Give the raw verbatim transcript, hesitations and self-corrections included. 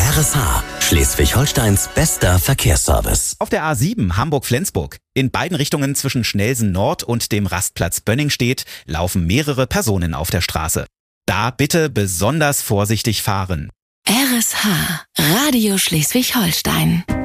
R S H, Schleswig-Holsteins bester Verkehrsservice. Auf der A sieben Hamburg-Flensburg. In beiden Richtungen zwischen Schnelsen Nord und dem Rastplatz Bönningstedt laufen mehrere Personen auf der Straße. Da bitte besonders vorsichtig fahren. R S H, Radio Schleswig-Holstein.